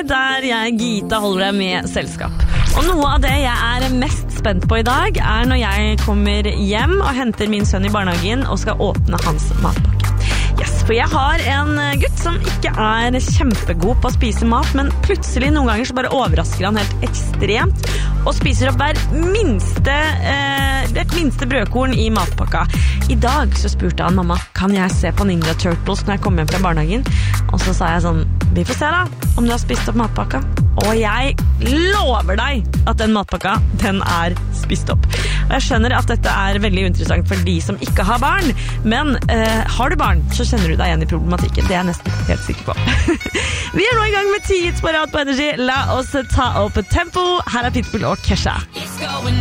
der jeg, Gita, holder deg med selskap. Og noe av det jeg er mest spent på i dag er når jeg kommer hjem og henter min sønn i barnehagen og skal åpne hans matpakke. Yes, for jeg har en gutt som ikke er kjempegod på å spise mat, men plutselig noen ganger så bare overrasker han helt ekstremt og spiser opp det minste brødkorn i matpakka. I dag så spurte han mamma, kan jeg se på Ninja Turtles når jeg kommer hjem fra barnehagen? Og så sa jeg sånn, vi får se da, om du har spist opp matpakka. Og jeg lover deg at den matpakka, den er spist opp. Og jeg skjønner at dette er veldig interessant for de som ikke har barn, men har du barn, så kjenner du deg igjen i problematikken. Det er jeg nesten helt sikker på. Vi er nå i gang med 10 hits på Rad på Energy. La oss ta opp tempo. Her er Pitbull og Kesha. It's going